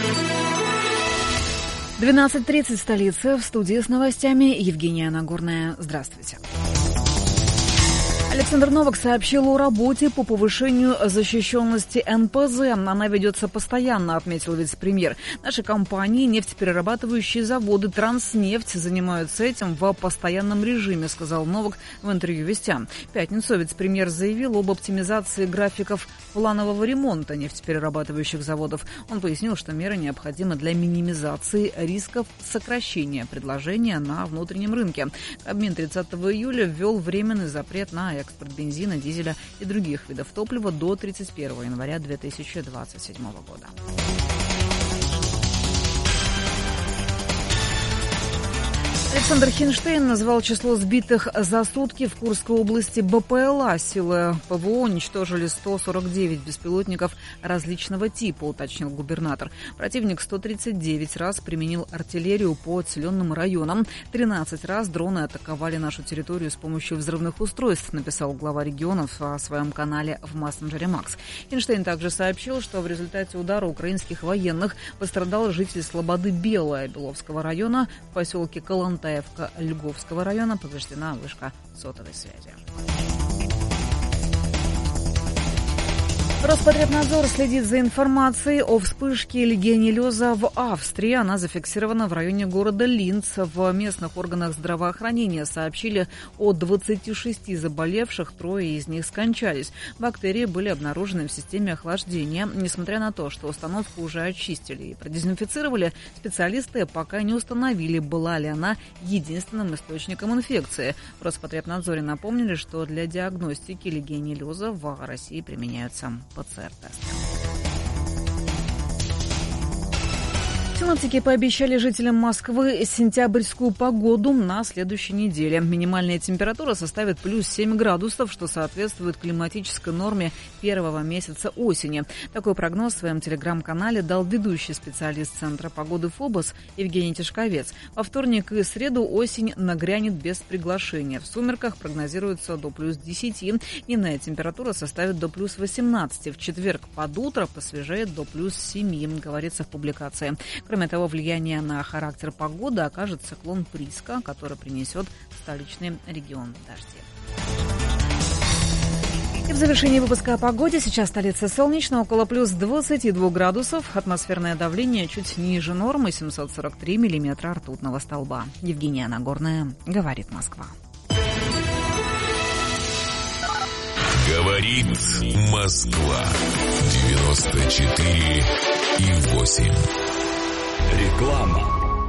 Speaker 7: 12:30 в столице. В студии с новостями Евгения Нагорная. Здравствуйте. Александр Новак сообщил о работе по повышению защищенности НПЗ. Она ведется постоянно, отметил вице-премьер. Наши компании, нефтеперерабатывающие заводы, Транснефть занимаются этим в постоянном режиме, сказал Новак в интервью «Вестям». В пятницу вице-премьер заявил об оптимизации графиков планового ремонта нефтеперерабатывающих заводов. Он пояснил, что меры необходимы для минимизации рисков сокращения предложения на внутреннем рынке. Кабмин 30 июля ввел временный запрет на экспорт бензина, дизеля и других видов топлива до 31 января 2027 года. Александр Хинштейн назвал число сбитых за сутки в Курской области БПЛА. Силы ПВО уничтожили 149 беспилотников различного типа, уточнил губернатор. Противник 139 раз применил артиллерию по отселенным районам. 13 раз дроны атаковали нашу территорию с помощью взрывных устройств, написал глава регионов о своем канале в мессенджере Макс. Хинштейн также сообщил, что в результате удара украинских военных пострадал житель Слободы Белая Беловского района. В поселке Калантаевка Льговского района повреждена вышка сотовой связи. Роспотребнадзор следит за информацией о вспышке легионеллеза в Австрии. Она зафиксирована в районе города Линц. В местных органах здравоохранения сообщили о 26 заболевших, 3 из них скончались. Бактерии были обнаружены в системе охлаждения. Несмотря на то, что установку уже очистили и продезинфицировали, специалисты пока не установили, была ли она единственным источником инфекции. В Роспотребнадзоре напомнили, что для диагностики легионеллеза в России применяются ПЦР-тесты. Синоптики пообещали жителям Москвы сентябрьскую погоду на следующей неделе. Минимальная температура составит плюс 7 градусов, что соответствует климатической норме первого месяца осени. Такой прогноз в своем телеграм-канале дал ведущий специалист Центра погоды ФОБОС Евгений Тишковец. Во вторник и среду осень нагрянет без приглашения. В сумерках прогнозируется до плюс 10. Дневная температура составит до плюс 18. В четверг под утро посвежеет до плюс 7, говорится в публикации. Кроме того, влияние на характер погоды окажет циклон Приска, который принесет в столичный регион дожди. И в завершении выпуска о погоде. Сейчас столица солнечно, около плюс 22 градусов. Атмосферное давление чуть ниже нормы, 743 миллиметра ртутного столба. Евгения Нагорная, говорит Москва.
Speaker 6: Говорит Москва. 94,8. Реклама.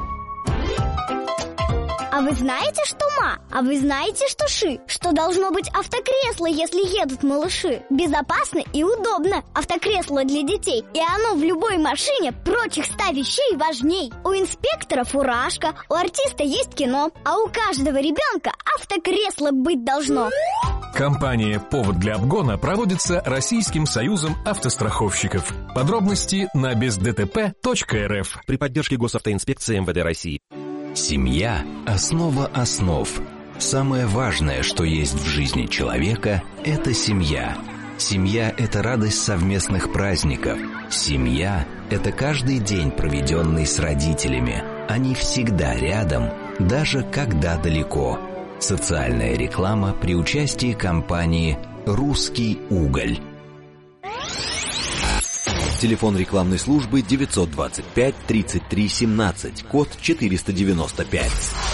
Speaker 11: А вы знаете, что ма? А вы знаете, что ши? Что должно быть автокресло, если едут малыши? Безопасно и удобно. Автокресло для детей. И оно в любой машине прочих 100 вещей важней. У инспектора фуражка, у артиста есть кино, а у каждого ребенка автокресло быть должно.
Speaker 12: Кампания «Повод для обгона» проводится Российским союзом автостраховщиков. Подробности на бездтп.рф.
Speaker 13: При поддержке Госавтоинспекции МВД России.
Speaker 9: Семья – основа основ. Самое важное, что есть в жизни человека – это семья. Семья – это радость совместных праздников. Семья – это каждый день, проведенный с родителями. Они всегда рядом, даже когда далеко. Социальная реклама при участии компании «Русский уголь».
Speaker 13: Телефон рекламной службы 925 33 17, код 495.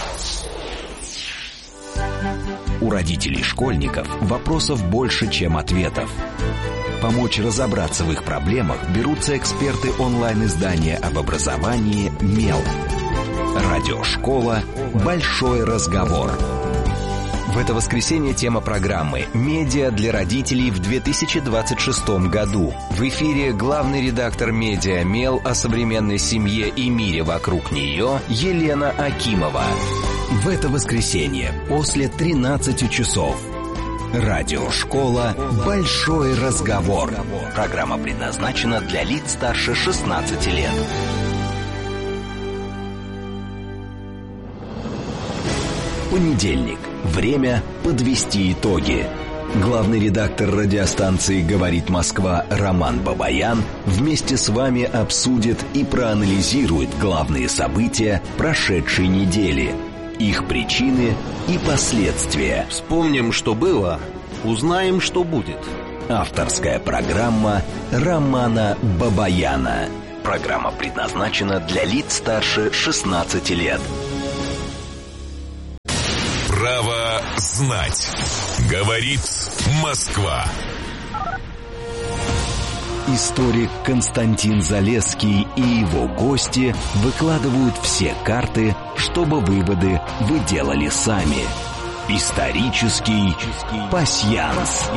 Speaker 9: У родителей школьников вопросов больше, чем ответов. Помочь разобраться в их проблемах берутся эксперты онлайн-издания об образовании «Мел». Радиошкола «Большой разговор». В это воскресенье тема программы «Медиа для родителей в 2026 году». В эфире главный редактор медиа «Мел» о современной семье и мире вокруг нее Елена Акимова. В это воскресенье после 13 часов. Радиошкола «Большой разговор». Программа предназначена для лиц старше 16 лет. Понедельник. Время подвести итоги. Главный редактор радиостанции «Говорит Москва» Роман Бабаян вместе с вами обсудит и проанализирует главные события прошедшей недели, их причины и последствия.
Speaker 14: Вспомним, что было, узнаем, что будет.
Speaker 9: Авторская программа Романа Бабаяна. Программа предназначена для лиц старше 16 лет.
Speaker 6: Право знать. Говорит Москва.
Speaker 9: Историк Константин Залесский и его гости выкладывают все карты, чтобы выводы вы делали сами. Исторический пасьянс.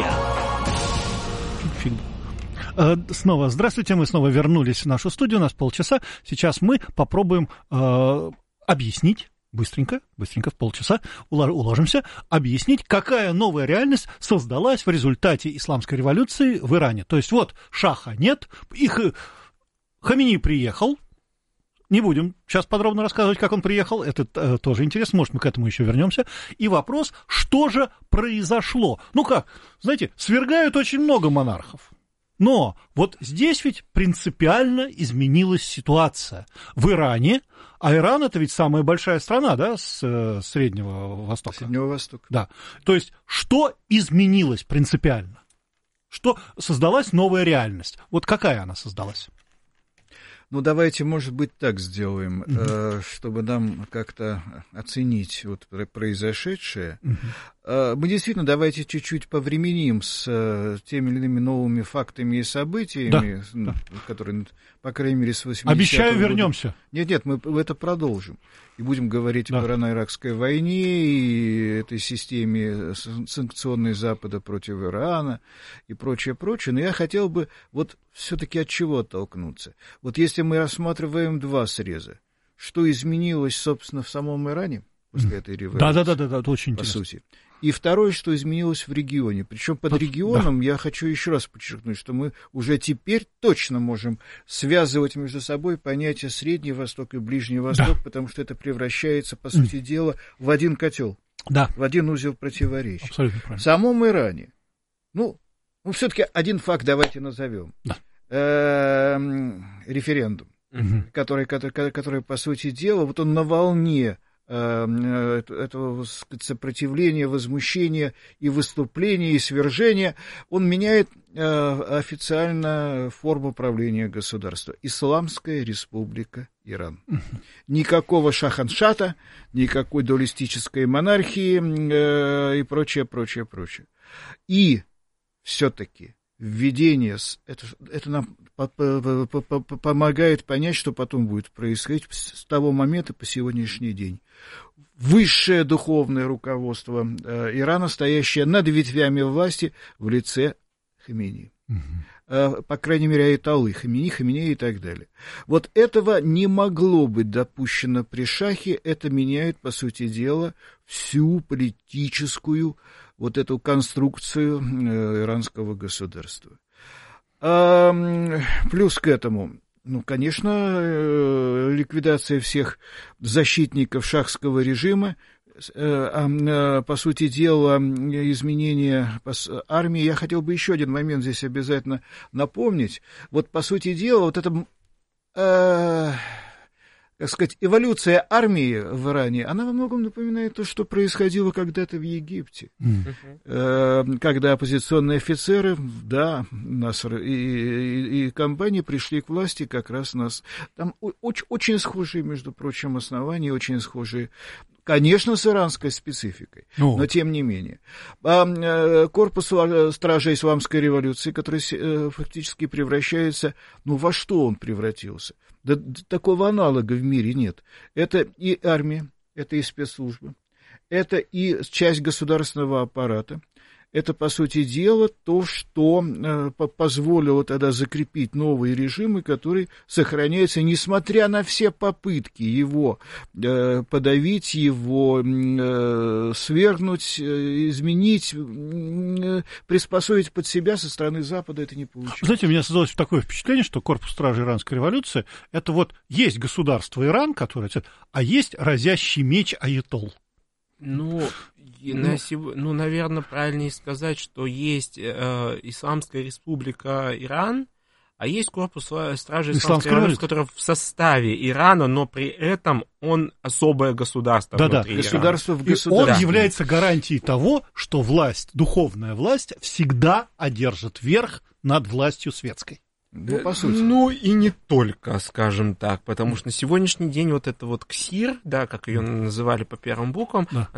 Speaker 1: Снова здравствуйте, мы снова вернулись в нашу студию, у нас полчаса. Сейчас мы попробуем объяснить, быстренько, в полчаса уложимся, объяснить, какая новая реальность создалась в результате исламской революции в Иране. То есть вот шаха нет, Хамини приехал, не будем сейчас подробно рассказывать, как он приехал, это тоже интересно, может, мы к этому еще вернемся. И вопрос, что же произошло? Ну как, знаете, свергают очень много монархов. Но вот здесь ведь принципиально изменилась ситуация. В Иране, а Иран это ведь самая большая страна, да, с Среднего Востока.
Speaker 3: Среднего Востока.
Speaker 1: Да. То есть, что изменилось принципиально? Что создалась новая реальность? Вот какая она создалась?
Speaker 3: Ну, давайте, может быть, так сделаем, чтобы нам как-то оценить вот произошедшее. Мы действительно давайте чуть-чуть повременим с теми или иными новыми фактами и событиями, да. Которые, по крайней мере, с 80-го
Speaker 1: Обещаю, вернемся.
Speaker 3: Нет, мы это продолжим. И будем говорить о ирано-иракской войне и этой системе санкционной Запада против Ирана и прочее. Но я хотел бы вот все-таки от чего оттолкнуться. Вот если мы рассматриваем два среза, что изменилось, собственно, в самом Иране после этой революции?
Speaker 1: Да, это очень интересно.
Speaker 3: По сути. И второе, что изменилось в регионе. Причем под регионом я хочу еще раз подчеркнуть, что мы уже теперь точно можем связывать между собой понятия Средний Восток и Ближний Восток, потому что это превращается, по сути дела, в один котел, в один узел противоречий.
Speaker 1: Абсолютно правильно.
Speaker 3: В самом Иране, все-таки один факт давайте назовем. Референдум, который, по сути дела, вот он на волне этого сопротивления, возмущения и выступления, и свержения, он меняет официально форму правления государства. Исламская республика Иран. Никакого шаханшата, никакой дуалистической монархии и прочее. И все-таки введение, это нам помогает понять, что потом будет происходить с того момента по сегодняшний день. Высшее духовное руководство Ирана, стоящее над ветвями власти в лице Хамини. По крайней мере, аятоллы Хамини и так далее. Вот этого не могло быть допущено при шахе. Это меняет, по сути дела, всю политическую вот эту конструкцию иранского государства. Плюс к этому, конечно, ликвидация всех защитников шахского режима, по сути дела, изменение армии. Я хотел бы еще один момент здесь обязательно напомнить. Вот, по сути дела, вот это, так сказать, эволюция армии в Иране, она во многом напоминает то, что происходило когда-то в Египте. Когда оппозиционные офицеры, Наср и компания пришли к власти, как раз нас... Там очень схожие, между прочим, основания, очень схожие, конечно, с иранской спецификой, но тем не менее. Корпус стражей исламской революции, который фактически превращается... во что он превратился? Да такого аналога в мире нет. Это и армия, это и спецслужбы, это и часть государственного аппарата, это, по сути дела, то, что позволило тогда закрепить новые режимы, которые сохраняются, несмотря на все попытки его подавить, его свергнуть, изменить, приспособить под себя со стороны Запада, это не получилось.
Speaker 1: Знаете, у меня создалось такое впечатление, что корпус стражи иранской революции — это вот есть государство Иран, которое, а есть разящий меч аятолл.
Speaker 2: Наверное, правильнее сказать, что есть Исламская республика Иран, а есть корпус стражи Исламской революции, который в составе Ирана, но при этом он особое государство внутри
Speaker 3: государство в
Speaker 1: государстве. Он является гарантией того, что власть, духовная власть, всегда одержит верх над властью светской.
Speaker 3: По сути.
Speaker 2: И не только, скажем так, потому что на сегодняшний день вот это вот КСИР, да, как ее называли по первым буквам,